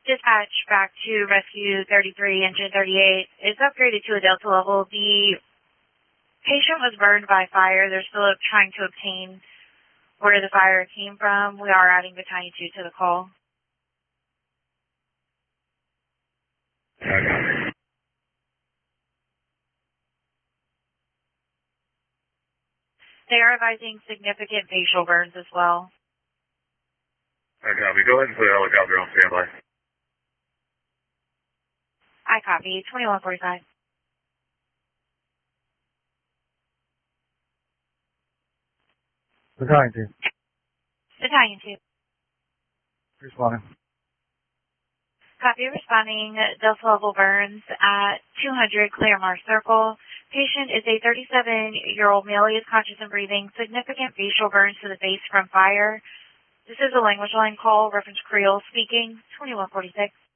Dispatch back to Rescue 33, Engine 38 is upgraded to a Delta level. The patient was burned by fire. They're still trying to obtain where the fire came from. We are adding Battalion 2 to the call. They are advising significant facial burns as well. I copy. Go ahead and put a helicopter on standby. I copy. 2145. Battalion 2. Battalion 2. Responding. Copy. Responding. Delta level burns at 200 Claremar Circle. Patient is a 37-year-old male. He is conscious and breathing. Significant facial burns to the face from fire. This is a language line call. Reference Creole speaking. 2146.